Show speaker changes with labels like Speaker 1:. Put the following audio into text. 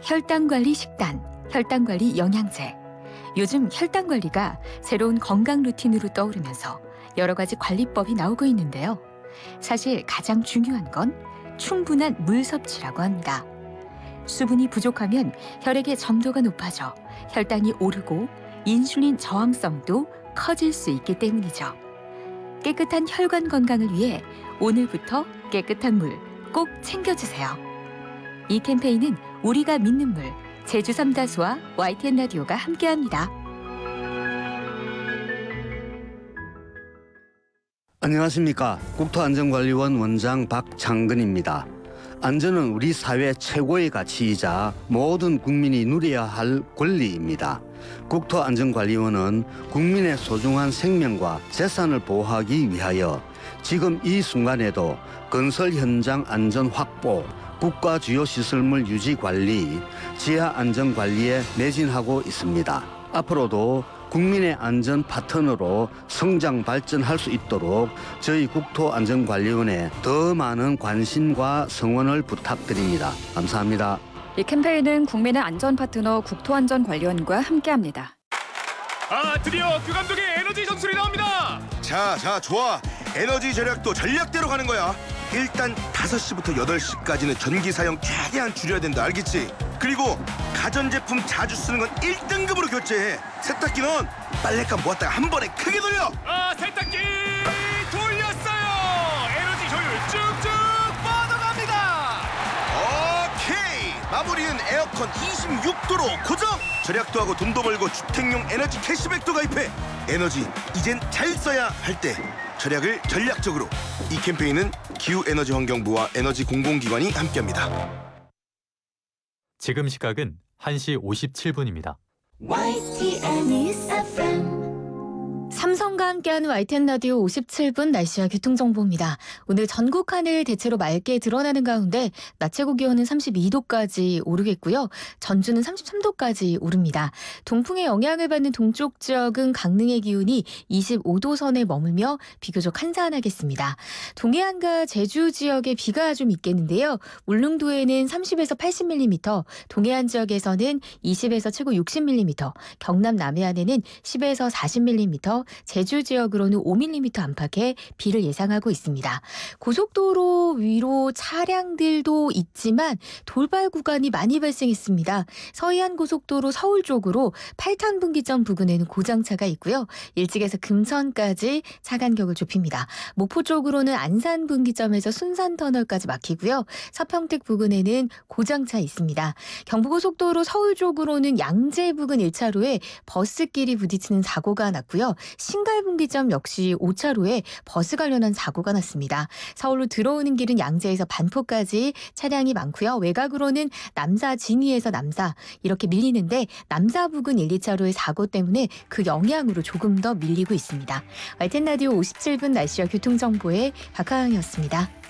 Speaker 1: 혈당관리 식단, 혈당관리 영양제. 요즘 혈당관리가 새로운 건강 루틴으로 떠오르면서 여러 가지 관리법이 나오고 있는데요. 사실 가장 중요한 건 충분한 물 섭취라고 합니다. 수분이 부족하면 혈액의 점도가 높아져 혈당이 오르고 인슐린 저항성도 커질 수 있기 때문이죠. 깨끗한 혈관 건강을 위해 오늘부터 깨끗한 물 꼭 챙겨주세요. 이 캠페인은 우리가 믿는 물, 제주 삼다수와 YTN 라디오가 함께합니다.
Speaker 2: 안녕하십니까. 국토안전관리원 원장 박창근입니다. 안전은 우리 사회 최고의 가치이자 모든 국민이 누려야 할 권리입니다. 국토안전관리원은 국민의 소중한 생명과 재산을 보호하기 위하여 지금 이 순간에도 건설 현장 안전 확보, 국가 주요 시설물 유지 관리, 지하 안전 관리에 매진하고 있습니다. 앞으로도 국민의 안전 파트너로 성장 발전할 수 있도록 저희 국토안전관리원에 더 많은 관심과 성원을 부탁드립니다. 감사합니다.
Speaker 3: 이 캠페인은 국민의 안전 파트너 국토안전관리원과 함께합니다.
Speaker 4: 드디어 규 감독의 에너지 전술이 나옵니다.
Speaker 5: 자, 좋아. 에너지 절약도 전략대로 가는 거야. 일단 5시부터 8시까지는 전기 사용 최대한 줄여야 된다, 알겠지? 그리고 가전제품 자주 쓰는 건 1등급으로 교체해. 세탁기는 빨랫감 모았다가 한 번에 크게 돌려.
Speaker 4: 세탁기 돌렸어요. 에너지 효율 쭉쭉 뻗어갑니다.
Speaker 5: 오케이, 마무리는 에어컨 26도로 고정. 절약도 하고 돈도 벌고 주택용 에너지 캐시백도 가입해. 에너지 이젠 잘 써야 할 때 절약을 전략적으로. 이 캠페인은 기후에너지환경부와 에너지 공공기관이 함께합니다.
Speaker 6: 지금 시각은 1시 57분입니다.
Speaker 1: 삼성과 함께하는 YTN 라디오 57분 날씨와 교통정보입니다. 오늘 전국 하늘 대체로 맑게 드러나는 가운데 낮 최고 기온은 32도까지 오르겠고요. 전주는 33도까지 오릅니다. 동풍의 영향을 받는 동쪽 지역은 강릉의 기온이 25도 선에 머물며 비교적 한산하겠습니다. 동해안과 제주 지역에 비가 좀 있겠는데요. 울릉도에는 30에서 80mm, 동해안 지역에서는 20에서 최고 60mm, 경남 남해안에는 10에서 40mm, 제주 지역으로는 5mm 안팎의 비를 예상하고 있습니다. 고속도로 위로 차량들도 있지만 돌발 구간이 많이 발생했습니다. 서해안 고속도로 서울 쪽으로 8탄 분기점 부근에는 고장차가 있고요. 일찍에서 금천까지 차 간격을 좁힙니다. 목포 쪽으로는 안산 분기점에서 순산터널까지 막히고요. 서평택 부근에는 고장차 있습니다. 경부고속도로 서울 쪽으로는 양재 부근 1차로에 버스끼리 부딪히는 사고가 났고요. 신갈분기점 역시 5차로에 버스 관련한 사고가 났습니다. 서울로 들어오는 길은 양재에서 반포까지 차량이 많고요. 외곽으로는 남사 진위에서 남사 이렇게 밀리는데 남사 부근 1, 2차로의 사고 때문에 그 영향으로 조금 더 밀리고 있습니다. YTN 라디오 57분 날씨와 교통정보의 박하영이었습니다.